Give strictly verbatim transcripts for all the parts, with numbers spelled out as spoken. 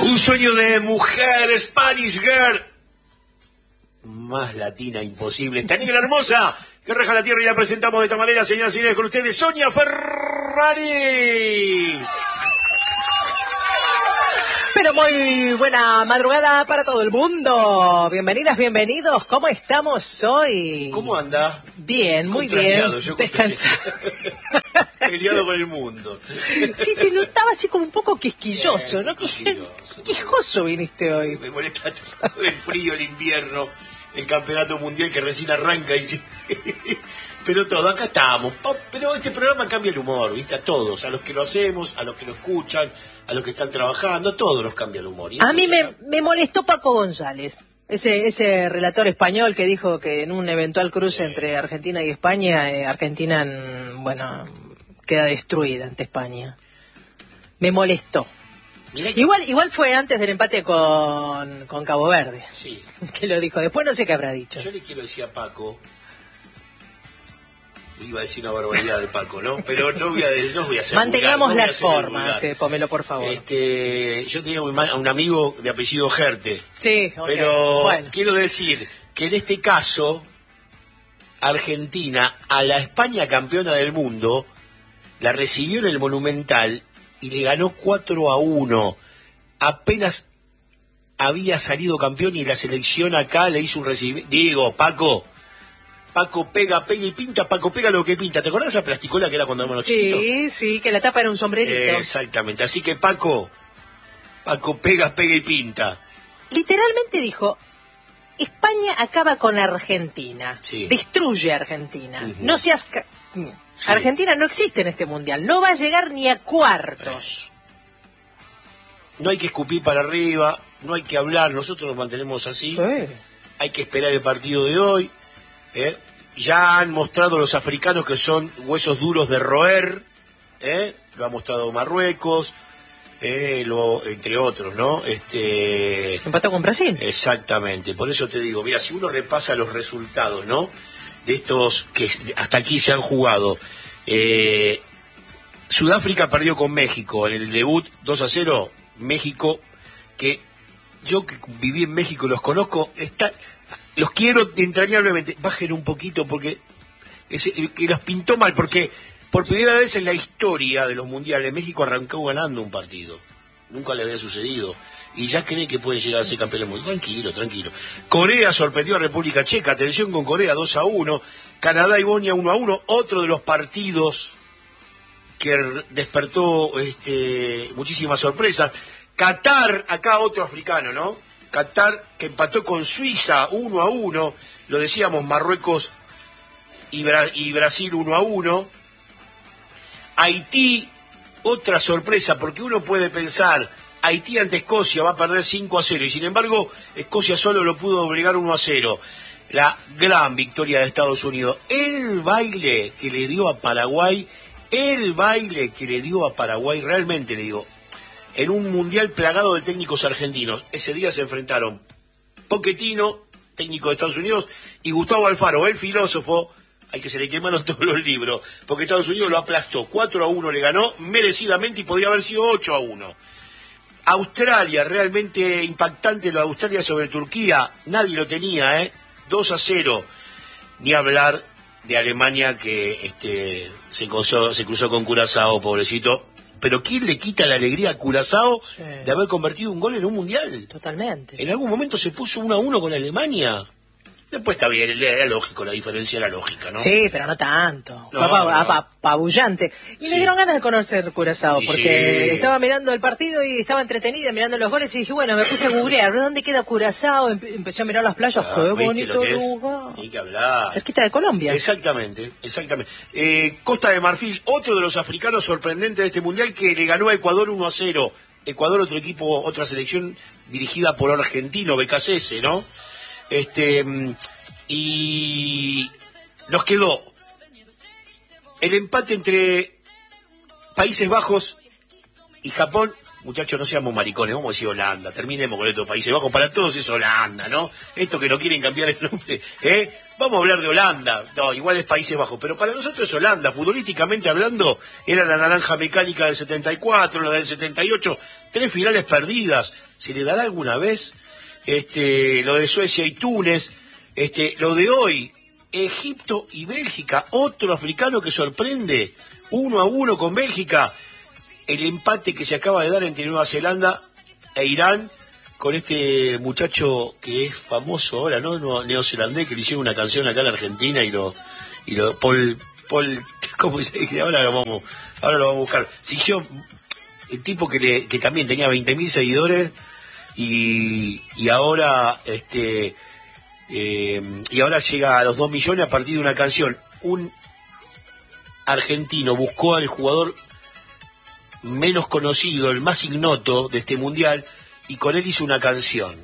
Un sueño de mujer, Spanish Girl. Más latina imposible. Esta negra hermosa que reja la tierra y la presentamos de esta manera, señoras y señores, con ustedes, Sonia Ferrari. Pero muy buena madrugada para todo el mundo. Bienvenidas, bienvenidos. ¿Cómo estamos hoy? ¿Cómo anda? Bien, muy bien. Descansado. Peleado con el mundo. Sí, te notaba así como un poco quisquilloso, ¿no? Quisquilloso. Quisquilloso viniste hoy. Me molesta todo el frío, el invierno, el campeonato mundial que recién arranca y... Pero todo, acá estamos. Pero este programa cambia el humor, ¿viste? A todos, a los que lo hacemos, a los que lo escuchan, a los que están trabajando, a todos nos cambia el humor. A mí me, me molestó Paco González, ese ese relator español que dijo que en un eventual cruce entre Argentina y España, eh, Argentina, bueno, queda destruida ante España. Me molestó. Que... Igual igual fue antes del empate con, con Cabo Verde. Sí. Que lo dijo. Después no sé qué habrá dicho. Yo le quiero decir a Paco... Iba a decir una barbaridad de Paco, ¿no? Pero no voy a, no voy a hacer Mantengamos vulgar, no las formas, eh, Pomelo, por favor. Este, yo tenía un, un amigo de apellido Gerte. Sí, okay. Pero bueno. Quiero decir que en este caso, Argentina, a la España campeona del mundo, la recibió en el Monumental y le ganó cuatro a uno. Apenas había salido campeón y la selección acá le hizo un recibimiento. Digo, Paco... Paco pega, pega y pinta, Paco pega lo que pinta. ¿Te acordás de esa plasticola que era cuando éramos chiquitos? Sí, sí, que la tapa era un sombrerito. Eh, exactamente, así que Paco, Paco pega, pega y pinta. Literalmente dijo, España acaba con Argentina, sí. Destruye a Argentina. Uh-huh. No seas... Ca... Sí. Argentina no existe en este mundial, no va a llegar ni a cuartos. No hay que escupir para arriba, no hay que hablar, nosotros nos mantenemos así. Sí. Hay que esperar el partido de hoy. ¿Eh? Ya han mostrado los africanos que son huesos duros de roer, ¿eh? Lo ha mostrado Marruecos, ¿eh? Lo, entre otros, ¿no? Este empató con Brasil. Exactamente, por eso te digo, mira, si uno repasa los resultados, ¿no? De estos que hasta aquí se han jugado, eh, Sudáfrica perdió con México en el debut dos a cero, México, que yo que viví en México y los conozco, está... Los quiero entrañablemente. Bajen un poquito porque ese, que los pintó mal, porque por primera vez en la historia de los mundiales México arrancó ganando un partido. Nunca le había sucedido. Y ya cree que puede llegar a ser campeón del mundo. Tranquilo, tranquilo. Corea sorprendió a República Checa. Atención con Corea dos a uno. Canadá y Bosnia uno a uno. Otro de los partidos que despertó este, muchísimas sorpresas. Qatar, acá otro africano, ¿no? Qatar, que empató con Suiza uno a uno, lo decíamos, Marruecos y, Bra- y Brasil uno a uno. Haití, otra sorpresa, porque uno puede pensar, Haití ante Escocia va a perder cinco a cero, y sin embargo, Escocia solo lo pudo obligar uno a cero. La gran victoria de Estados Unidos. El baile que le dio a Paraguay, el baile que le dio a Paraguay, realmente le digo, en un mundial plagado de técnicos argentinos. Ese día se enfrentaron Pochettino, técnico de Estados Unidos, y Gustavo Alfaro, el filósofo, al que se le quemaron todos los libros, porque Estados Unidos lo aplastó. cuatro a uno le ganó, merecidamente, y podía haber sido ocho a uno. Australia, realmente impactante lo de Australia sobre Turquía, nadie lo tenía, ¿eh? dos a cero. Ni hablar de Alemania, que este, se, cruzó, se cruzó con Curazao, pobrecito. Pero ¿quién le quita la alegría a Curazao sí. de haber convertido un gol en un mundial? Totalmente. En algún momento se puso uno a uno con Alemania. Después está bien, era lógico, la diferencia era lógica, ¿no? Sí, pero no tanto. No, Fue no. apabullante. Y sí. me dieron ganas de conocer Curazao, y porque sí. estaba mirando el partido y estaba entretenida mirando los goles y dije, bueno, me puse a googlear, ¿dónde queda Curazao? Empe- empecé a mirar las playas, ah, qué bonito lugar. Hay que hablar. Cerquita de Colombia. Exactamente, exactamente. Eh, Costa de Marfil, otro de los africanos sorprendentes de este mundial, que le ganó a Ecuador uno a cero. Ecuador, otro equipo, otra selección dirigida por argentino, B K C S, ¿no? Este... Y nos quedó el empate entre Países Bajos y Japón. Muchachos, no seamos maricones, vamos a decir Holanda, terminemos con estos Países Bajos, para todos es Holanda, ¿no? Esto que no quieren cambiar el nombre, ¿eh? vamos a hablar de Holanda, no, igual es Países Bajos, pero para nosotros es Holanda, futbolísticamente hablando, era la naranja mecánica del setenta y cuatro, la del setenta y ocho, tres finales perdidas, ¿se le dará alguna vez? Este, lo de Suecia y Túnez, este, lo de hoy, Egipto y Bélgica, otro africano que sorprende, uno a uno con Bélgica, el empate que se acaba de dar entre Nueva Zelanda e Irán, con este muchacho que es famoso ahora, ¿no? Neozelandés, que le hicieron una canción acá en la Argentina y lo, y lo, Paul, Paul, ¿cómo se dice? Ahora lo vamos, ahora lo vamos a buscar. Si yo, el tipo que le, que también tenía veinte mil seguidores y, y ahora, este, eh, y ahora llega a los dos millones a partir de una canción. Un argentino buscó al jugador menos conocido, el más ignoto de este mundial, y con él hizo una canción.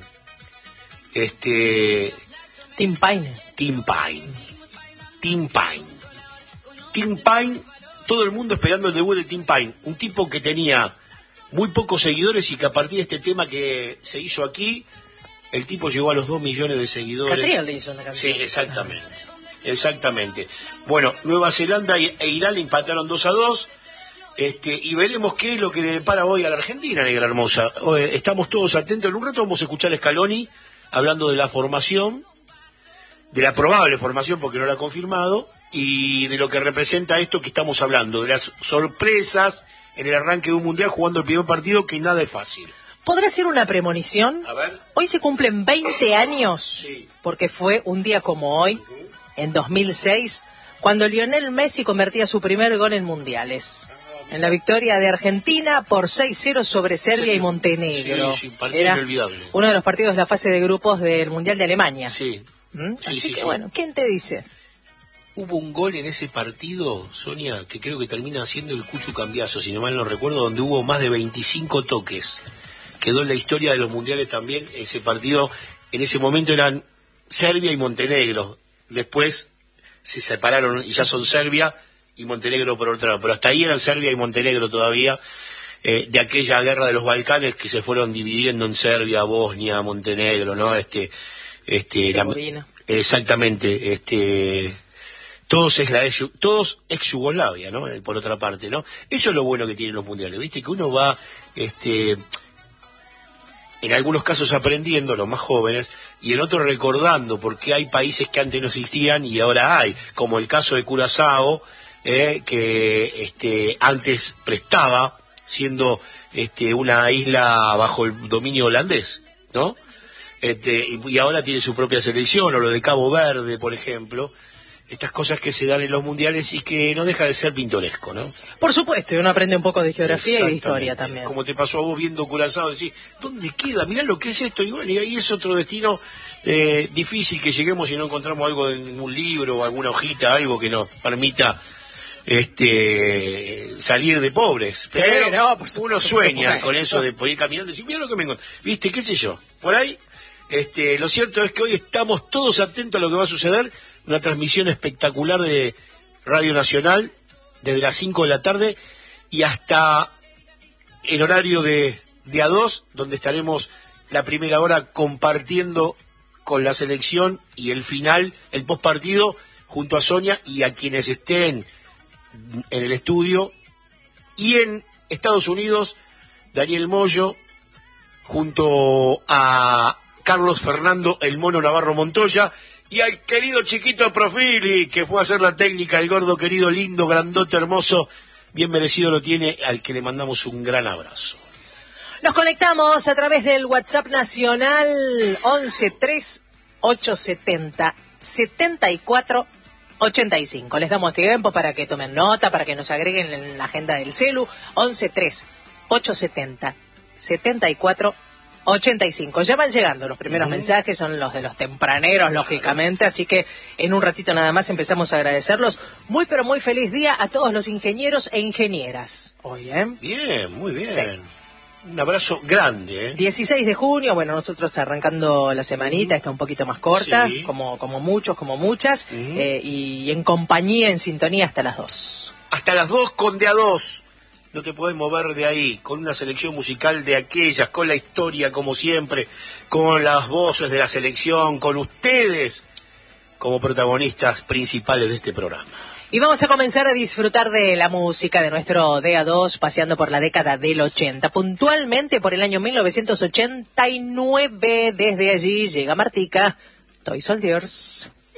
Este. Tim Payne. Tim Payne. Tim Payne. Tim Payne, todo el mundo esperando el debut de Tim Payne. Un tipo que tenía muy pocos seguidores y que a partir de este tema que se hizo aquí, el tipo llegó a los dos millones de seguidores. Catriel le hizo una canción. Sí, exactamente. Exactamente. Bueno, Nueva Zelanda e Irán le empataron dos a dos. Este, y veremos qué es lo que depara hoy a la Argentina, negra hermosa. Estamos todos atentos. En un rato vamos a escuchar a Scaloni hablando de la formación, de la probable formación, porque no la ha confirmado, y de lo que representa esto que estamos hablando, de las sorpresas en el arranque de un mundial jugando el primer partido, que nada es fácil. ¿Podrá ser una premonición? A ver. Hoy se cumplen veinte años, sí. Porque fue un día como hoy, uh-huh. En dos mil seis, cuando Lionel Messi convertía su primer gol en mundiales. En la victoria de Argentina por seis cero sobre Serbia sí, y Montenegro. Sí, sí, partido Era inolvidable. Uno de los partidos de la fase de grupos del Mundial de Alemania. Sí. ¿Mm? sí Así sí, que sí. bueno, ¿quién te dice? Hubo un gol en ese partido, Sonia, que creo que termina siendo el Cuchu Cambiazo, si no mal no recuerdo, donde hubo más de veinticinco toques. Quedó en la historia de los mundiales también ese partido. En ese momento eran Serbia y Montenegro. Después se separaron y ya son Serbia y Montenegro por otro lado, pero hasta ahí eran Serbia y Montenegro todavía, eh, de aquella guerra de los Balcanes que se fueron dividiendo en Serbia, Bosnia, Montenegro, ¿no? Este, este, la, exactamente, este, todos es la ex, todos ex Yugoslavia, ¿no? Por otra parte, ¿no? Eso es lo bueno que tienen los mundiales, ¿viste? Que uno va, este, en algunos casos aprendiendo, los más jóvenes, y en otros recordando, porque hay países que antes no existían y ahora hay, como el caso de Curazao, Eh, que este, antes prestaba, siendo este, una isla bajo el dominio holandés, ¿no? Este, y, y ahora tiene su propia selección, o lo de Cabo Verde, por ejemplo. Estas cosas que se dan en los mundiales y que no deja de ser pintoresco, ¿no? Por supuesto, y uno aprende un poco de geografía y de historia también. Como te pasó a vos viendo Curazao, decís, ¿dónde queda? Mirá lo que es esto. Y bueno, y ahí es otro destino eh, difícil que lleguemos y no encontramos algo en un libro o alguna hojita, algo que nos permita este salir de pobres, pero sí, no, por supuesto, uno sueña con eso de poder ir caminando y decir, mira lo que me encuentro, viste, qué sé yo, por ahí, este, lo cierto es que hoy estamos todos atentos a lo que va a suceder, una transmisión espectacular de Radio Nacional, desde las cinco de la tarde y hasta el horario de, de A dos, donde estaremos la primera hora compartiendo con la selección y el final, el postpartido, junto a Sonia y a quienes estén en el estudio, y en Estados Unidos Daniel Moyo junto a Carlos Fernando el Mono Navarro Montoya y al querido chiquito Profili que fue a hacer la técnica, el gordo querido, lindo, grandote, hermoso, bien merecido lo tiene, al que le mandamos un gran abrazo. Nos conectamos a través del WhatsApp nacional once tres ocho setenta setenta y cuatro ochenta y cinco. Les damos tiempo para que tomen nota, para que nos agreguen en la agenda del celu. once tres ocho setenta setenta y cuatro ochenta y cinco. Ya van llegando los primeros uh-huh. mensajes, son los de los tempraneros, lógicamente, así que en un ratito nada más empezamos a agradecerlos. Muy pero muy feliz día a todos los ingenieros e ingenieras hoy, ¿eh? Bien, muy bien. Sí. Un abrazo grande, ¿eh? dieciséis de junio, bueno, nosotros arrancando la semanita, uh-huh. está un poquito más corta, sí. como como muchos, como muchas, uh-huh. eh, y en compañía, en sintonía hasta las dos. Hasta las dos con de a dos. No te podés mover de ahí, con una selección musical de aquellas, con la historia como siempre, con las voces de la selección, con ustedes, como protagonistas principales de este programa. Y vamos a comenzar a disfrutar de la música de nuestro D A dos, paseando por la década del ochenta, puntualmente por el año mil novecientos ochenta y nueve. Desde allí llega Martica, Toy Soldiers.